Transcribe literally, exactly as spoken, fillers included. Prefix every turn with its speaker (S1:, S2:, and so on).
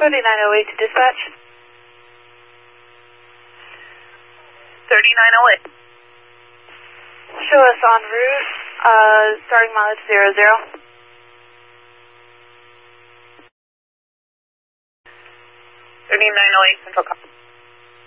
S1: thirty-nine oh eight to dispatch.
S2: thirty-nine oh eight.
S1: Show us en route, uh, starting mileage zero zero.
S2: thirty-nine oh eight Central Call.